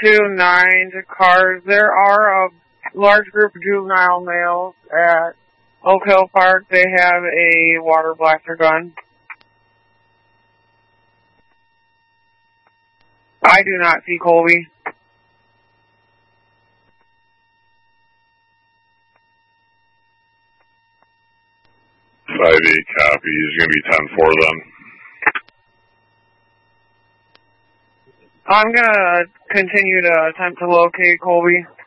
229 to cars. There are a large group of juvenile males at Oak Hill Park. They have a water blaster gun. I do not see Colby. 5-8 copy. He's going to be 10-4 then. I'm going to continue to attempt to locate Colby.